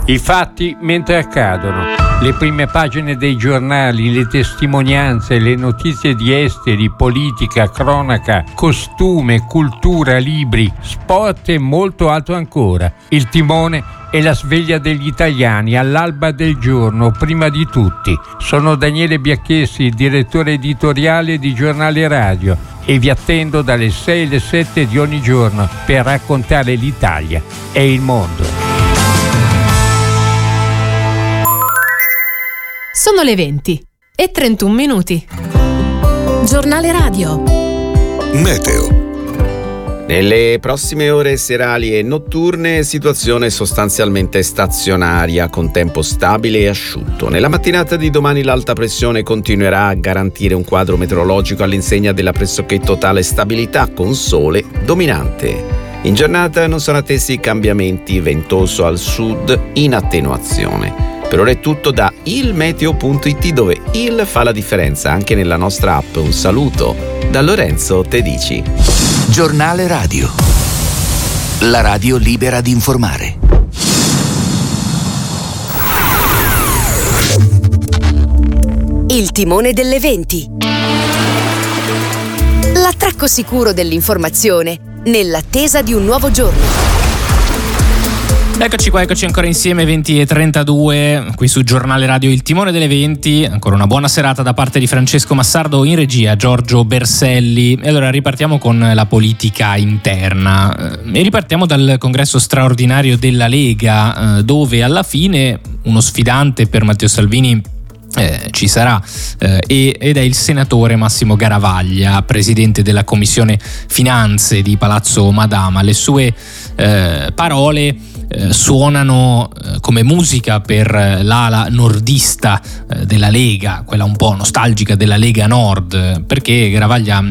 I fatti mentre accadono, le prime pagine dei giornali, le testimonianze, le notizie di esteri, politica, cronaca, costume, cultura, libri, sport e molto altro ancora. Il timone e la sveglia degli italiani all'alba del giorno, prima di tutti. Sono Daniele Biacchessi, direttore editoriale di Giornale Radio, e vi attendo dalle 6 alle 7 di ogni giorno per raccontare l'Italia e il mondo. Sono le 20 e 31 minuti. Giornale Radio. Meteo. Nelle prossime ore serali e notturne, situazione sostanzialmente stazionaria con tempo stabile e asciutto. Nella mattinata di domani l'alta pressione continuerà a garantire un quadro meteorologico all'insegna della pressoché totale stabilità con sole dominante. In giornata non sono attesi cambiamenti, ventoso al sud in attenuazione. Per ora è tutto da ilmeteo.it, dove il fa la differenza anche nella nostra app. Un saluto da Lorenzo Tedici. Giornale Radio. La radio libera di informare. Il timone delle 20. L'attracco sicuro dell'informazione nell'attesa di un nuovo giorno. Eccoci qua, eccoci ancora insieme, 20:32, qui su Giornale Radio Il Timone delle 20. Ancora una buona serata da parte di Francesco Massardo, in regia Giorgio Berselli. E allora ripartiamo con la politica interna e ripartiamo dal congresso straordinario della Lega, dove alla fine uno sfidante per Matteo Salvini ci sarà, ed è il senatore Massimo Garavaglia, presidente della commissione finanze di Palazzo Madama. Le sue parole suonano come musica per l'ala nordista della Lega, quella un po' nostalgica della Lega Nord, perché Garavaglia,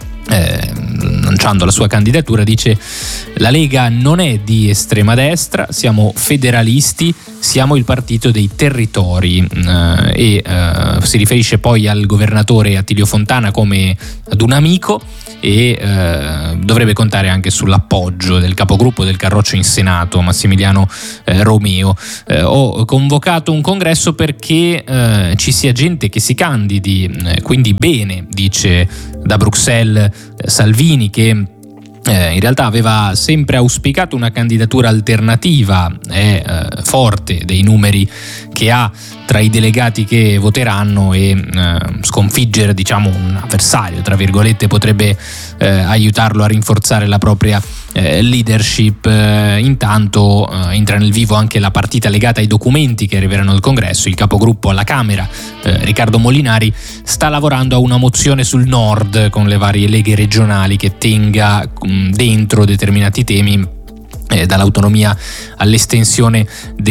lanciando la sua candidatura, dice: la Lega non è di estrema destra, siamo federalisti, siamo il partito dei territori, e si riferisce poi al governatore Attilio Fontana come ad un amico, e dovrebbe contare anche sull'appoggio del capogruppo del Carroccio in Senato, Massimiliano Romeo. Ho convocato un congresso perché ci sia gente che si candidi, quindi bene, dice da Bruxelles Salvini, che in realtà aveva sempre auspicato una candidatura alternativa. È forte dei numeri che ha tra i delegati che voteranno, e sconfiggere, diciamo, un avversario tra virgolette potrebbe aiutarlo a rinforzare la propria leadership. Intanto entra nel vivo anche la partita legata ai documenti che arriveranno al congresso. Il capogruppo alla Camera, Riccardo Molinari, sta lavorando a una mozione sul nord con le varie leghe regionali che tenga dentro determinati temi, dall'autonomia all'estensione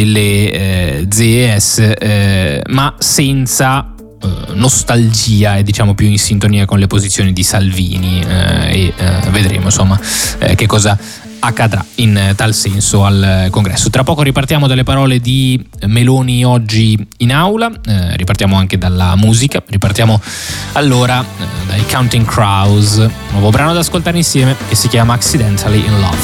delle ZES, ma senza nostalgia, e diciamo più in sintonia con le posizioni di Salvini, e vedremo insomma che cosa accadrà in tal senso al congresso. Tra poco ripartiamo dalle parole di Meloni oggi in aula, ripartiamo anche dalla musica, ripartiamo allora dai Counting Crows, nuovo brano da ascoltare insieme che si chiama Accidentally in Love.